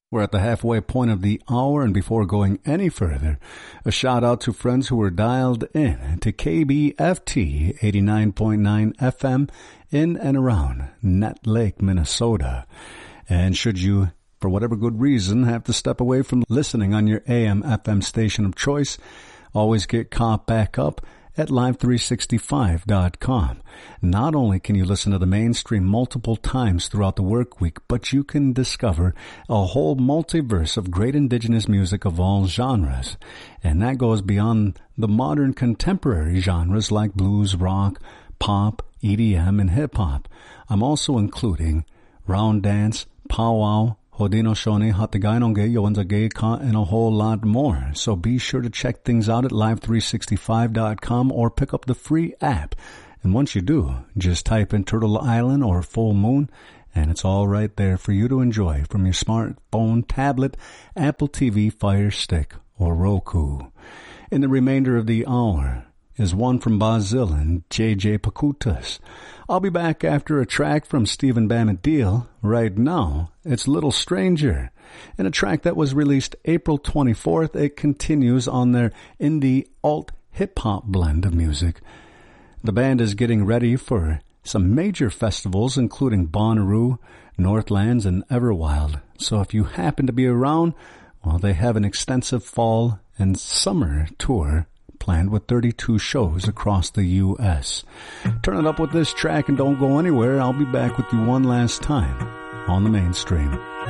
We're at the halfway point of the hour, and before going any further, a shout out to friends who were dialed in to KBFT 89.9 FM in and around Nett Lake, Minnesota. And should you, for whatever good reason, have to step away from listening on your AM FM station of choice, always get caught back up at live365.com. Not only can you listen to the mainstream multiple times throughout the work week, but you can discover a whole multiverse of great indigenous music of all genres. And that goes beyond the modern contemporary genres like blues, rock, pop, EDM, and hip-hop. I'm also including round dance, powwow, Haudenosaunee, Hatagainonge, Yowanzage, Ka, and a whole lot more. So be sure to check things out at live365.com or pick up the free app. And once you do, just type in Turtle Island or Full Moon, and it's all right there for you to enjoy from your smartphone, tablet, Apple TV, Fire Stick, or Roku. In the remainder of the hour is one from Bazil and JJ Pakutas. I'll be back after a track from Stephen Banadil. Right now, it's Little Stranger. In a track that was released April 24th, it continues on their indie alt hip-hop blend of music. The band is getting ready for some major festivals, including Bonnaroo, Northlands, and Everwild. So if you happen to be around, well, they have an extensive fall and summer tour planned with 32 shows across the U.S. Turn it up with this track and don't go anywhere. I'll be back with you one last time on the mainstream.